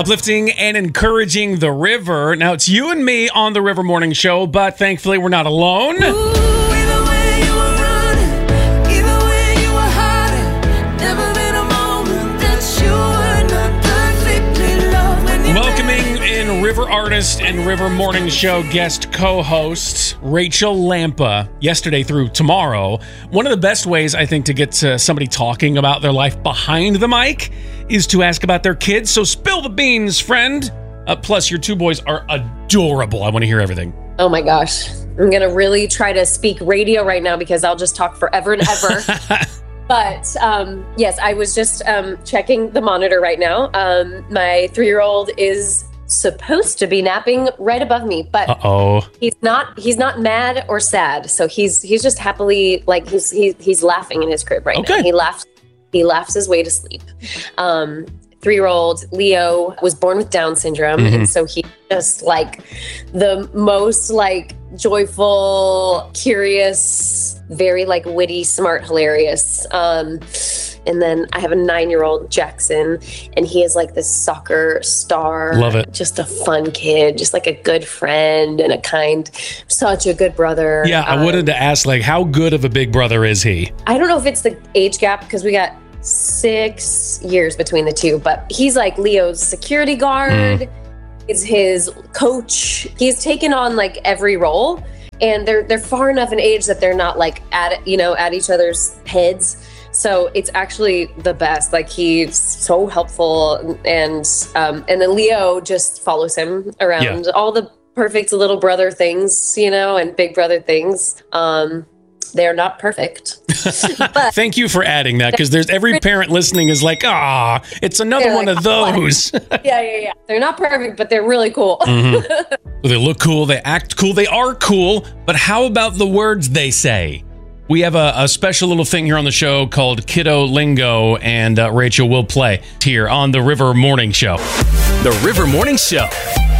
Uplifting and encouraging the river. Now, it's you and me on the River Morning Show, but thankfully we're not alone. Welcoming in river artist and River Morning Show guest co-host Rachel Lampa. Yesterday through tomorrow, one of the best ways I think to get somebody talking about their life behind the mic is to ask about their kids. So spill the beans, friend. Plus, your two boys are adorable. I want to hear everything. Oh my gosh. I'm going to really try to speak radio right now because I'll just talk forever and ever. But yes, I was just checking the monitor right now. My 3-year-old is supposed to be napping right above me, but he's not mad or sad. So he's just happily, like, he's laughing in his crib right now. He laughs his way to sleep. 3-year-old Leo was born with Down syndrome, and so he's just like the most like joyful, curious, very like witty, smart, hilarious. And then I have a 9-year-old Jackson, and he is like this soccer star. Love it. Just a fun kid, just like a good friend and such a good brother. Yeah, I wanted to ask, like, how good of a big brother is he? I don't know if it's the age gap because we got 6 years between the two, but he's like Leo's security guard, is his coach. He's taken on like every role, and they're far enough in age that they're not like at each other's heads. So it's actually the best. Like, he's so helpful, and then Leo just follows him around all the perfect little brother things, and big brother things. They're not perfect. But thank you for adding that, because there's every parent listening is like, it's another one of those. Yeah. They're not perfect, but they're really cool. They look cool. They act cool. They are cool. But how about the words they say? We have a special little thing here on the show called Kiddo Lingo, and Rachel will play here on the River Morning Show. The River Morning Show.